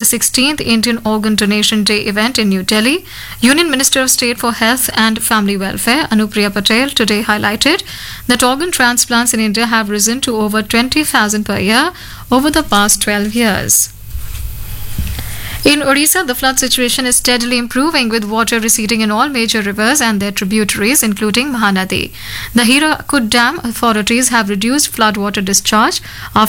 16th Indian Organ Donation Day event in New Delhi. Union Minister of State for Health and Family Welfare, Anupriya Patel, today highlighted that organ transplants in India have risen to over 20,000 per year over the past 12 years. In Odisha, the flood situation is steadily improving with water receding in all major rivers and their tributaries, including Mahanadi. The Hirakud Dam authorities have reduced floodwater discharge after